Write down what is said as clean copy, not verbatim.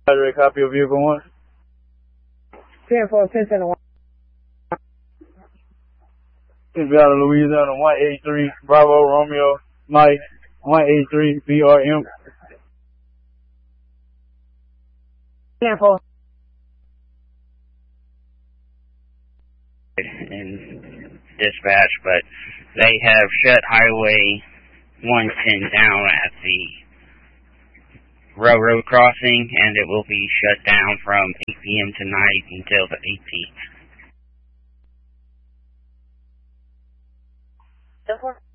Roger, copy of vehicle 1. 10-4, 10-1. It's out of Louisiana, 183, Bravo, Romeo, Mike, 183, BRM. 10-4. In dispatch, but they have shut Highway 110 down at the railroad crossing, and it will be shut down from 8 p.m. tonight until the 18th. 10-4.